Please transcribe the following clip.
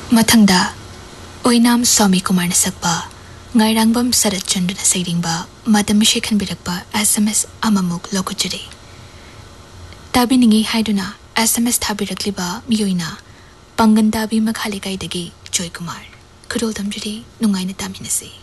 मथंगदा ओइनाम Swami Kumar सकपा ngairangam sarat chandra sairingba madam shekhan birakpa SMS amamuk lokuchiri tabiningi haiduna SMS thabirakliba miyoina pangandabi makhalikai dagi joy kumar khurol damjiri nungaina taminasi